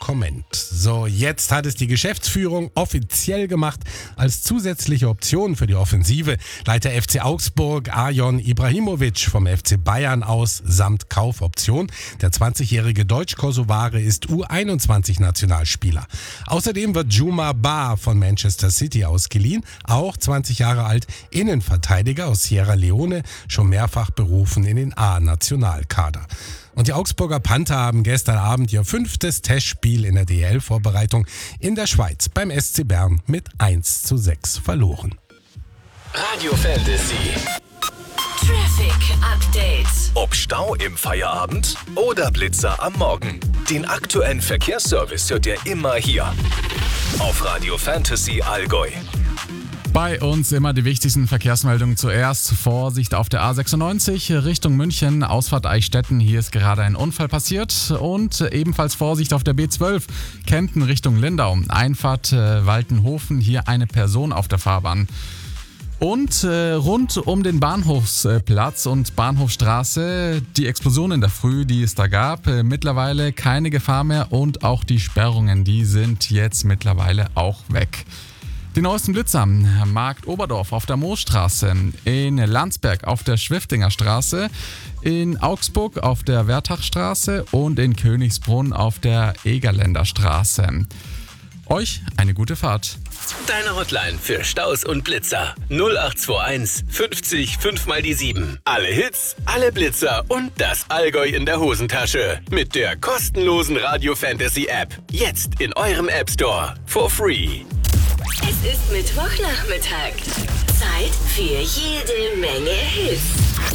Comment. So, jetzt hat es die Geschäftsführung offiziell gemacht. Als zusätzliche Option für die Offensive leiht der FC Augsburg Arjon Ibrahimovic vom FC Bayern aus samt Kaufoption. Der 20-jährige Deutsch-Kosovare ist U21-Nationalspieler. Außerdem wird Djouma Ba von Manchester City ausgeliehen, auch 20 Jahre alt, Innenverteidiger aus Sierra Leone, schon mehrfach berufen in den A-Nationalkader. Und die Augsburger Panther haben gestern Abend ihr 5. Testspiel in der DEL-Vorbereitung in der Schweiz beim SC Bern mit 1:6 verloren. Radio Fantasy. Traffic Update. Ob Stau im Feierabend oder Blitzer am Morgen. Den aktuellen Verkehrsservice hört ihr immer hier auf Radio Fantasy Allgäu. Bei uns immer die wichtigsten Verkehrsmeldungen zuerst. Vorsicht auf der A96 Richtung München, Ausfahrt Eichstätten. Hier ist gerade ein Unfall passiert. Und ebenfalls Vorsicht auf der B12 Kempten Richtung Lindau. Einfahrt Waltenhofen, hier eine Person auf der Fahrbahn. Und rund um den Bahnhofsplatz und Bahnhofstraße die Explosion in der Früh, die es da gab. Mittlerweile keine Gefahr mehr und auch die Sperrungen, die sind jetzt mittlerweile auch weg. Die neuesten Blitzer, Markt Oberdorf auf der Moosstraße, in Landsberg auf der Schwiftinger Straße, in Augsburg auf der Wertachstraße und in Königsbrunn auf der Egerländer Straße. Euch eine gute Fahrt. Deine Hotline für Staus und Blitzer 0821 50 5 mal die 7. Alle Hits, alle Blitzer und das Allgäu in der Hosentasche. Mit der kostenlosen Radio Fantasy App. Jetzt in eurem App Store. For free. Es ist Mittwochnachmittag. Zeit für jede Menge Hits.